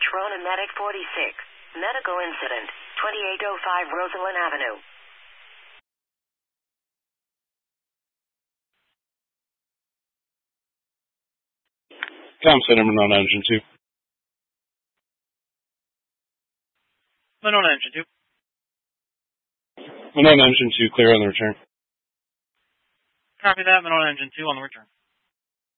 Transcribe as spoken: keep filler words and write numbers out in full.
Rona Medic forty-six. Medical incident, twenty-eight oh five Rosalind Avenue. Com Center, Monona Engine two. Monona Engine two. Monona Engine two, clear on the return. Copy that, Monona Engine two on the return.